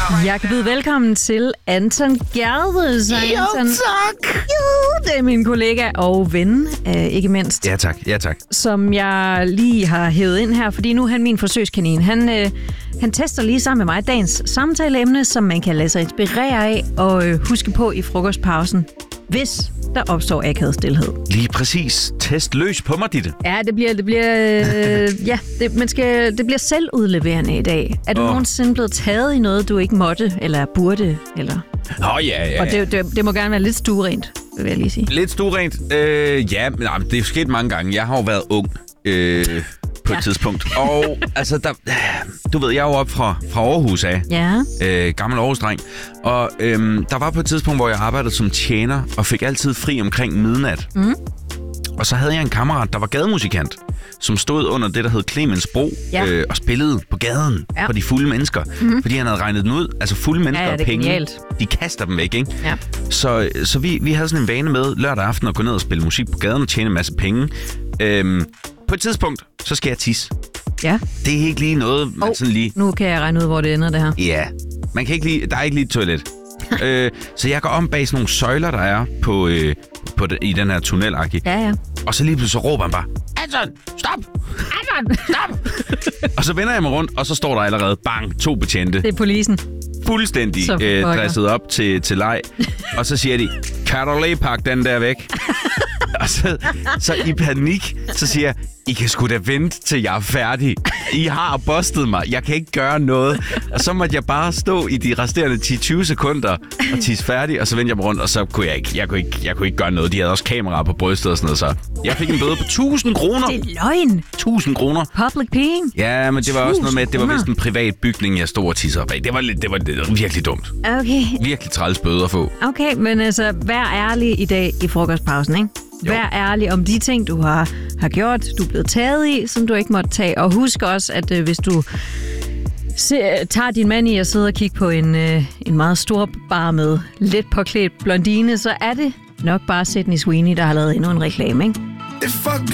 Jeg kan byde velkommen til Anton Gerdes. Jo, tak. Jo, det er min kollega og ven, ikke mindst. Ja, tak. Som jeg lige har hævet ind her, fordi nu er han min forsøgskanin. Han tester lige sammen med mig dagens samtaleemne, som man kan lade sig inspirere af og huske på i frokostpausen, hvis der opstår akavet stilhed. Lige præcis. Test løs på mig, Ditte. Ja, det bliver selvudleverende i dag. Er du nogensinde blevet taget i noget, du ikke måtte, eller burde, eller? Ja. Og det må gerne være lidt stuerent, vil jeg lige sige. Lidt stuerent? Ja, men det er sket mange gange. Jeg har jo været ung på et tidspunkt. Og altså, du ved, jeg er jo oppe fra Aarhus af. Ja. Gammel Aarhus-dreng. Og der var på et tidspunkt, hvor jeg arbejdede som tjener, og fik altid fri omkring midnat. Mm. Og så havde jeg en kammerat, der var gademusikant, som stod under det, der hed Clemens Bro, og spillede på gaden for de fulde mennesker. Mm-hmm. Fordi han havde regnet den ud. Altså fulde mennesker og penge, genialt. De kaster dem væk, ikke? Ja. Så vi havde sådan en vane med lørdag aften at gå ned og spille musik på gaden og tjene en masse penge. På et tidspunkt, så skal jeg tisse. Ja. Det er ikke lige noget, man sådan lige... Nu kan jeg regne ud, hvor det ender, det her. Ja. Man kan ikke lige... Der er ikke lige et toilet. Så jeg går om bag sådan nogle søjler, der er i den her tunnel-agtig. Ja. Og så lige pludselig så råber han bare, Anton, stop! Anton, stop! Og så vender jeg mig rundt, og så står der allerede, bang, 2 betjente. Det er polisen. Fuldstændig dresset op til leg. Og så siger de, kan du lige pakke den der væk? Og så i panik, så siger jeg, I kan sgu da vente, til jeg er færdig. I har bustet mig. Jeg kan ikke gøre noget. Og så måtte jeg bare stå i de resterende 10-20 sekunder og tisse færdig, og så vendte jeg mig rundt, og så kunne jeg ikke gøre noget. De havde også kameraer på brystet og sådan noget, så jeg fik en bøde på 1.000 kroner. Det er løgn. 1.000 kroner. Public peeing. Ja, men det var også noget med, at det var vist en privat bygning, jeg stod og tissede op af. Det var virkelig dumt. Okay. Virkelig træls bøde at få. Okay, men altså, vær ærlig i dag i frokostpausen, ikke? Jo. Vær ærlig om de ting, du har gjort, du er blevet taget i, som du ikke måtte tage. Og husk også, at hvis du tager din mand i at sidde og kigge på en meget stor bar med lidt påklædt blondine, så er det nok bare Sydney Sweeney, der har lavet endnu en reklame, ikke?